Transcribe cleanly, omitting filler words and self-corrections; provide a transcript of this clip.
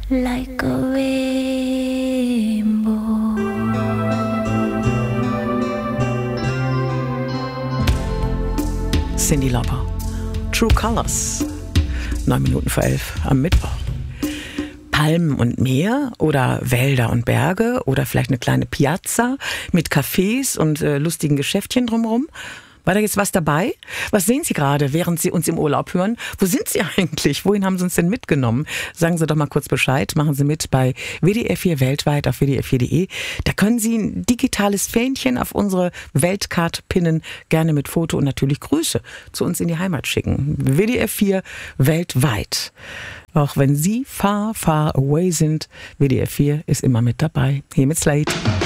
like a rainbow. Cyndi Lauper, True Colors, 9 Minuten vor 11 am Mittwoch. Palmen und Meer oder Wälder und Berge oder vielleicht eine kleine Piazza mit Cafés und lustigen Geschäftchen drumherum. War da jetzt was dabei? Was sehen Sie gerade, während Sie uns im Urlaub hören? Wo sind Sie eigentlich? Wohin haben Sie uns denn mitgenommen? Sagen Sie doch mal kurz Bescheid. Machen Sie mit bei WDR 4 weltweit auf wdr4.de. Da können Sie ein digitales Fähnchen auf unsere Weltkarte pinnen, gerne mit Foto und natürlich Grüße zu uns in die Heimat schicken. WDR 4 weltweit. Auch wenn Sie far, far away sind, WDR 4 ist immer mit dabei. Hier mit Slate.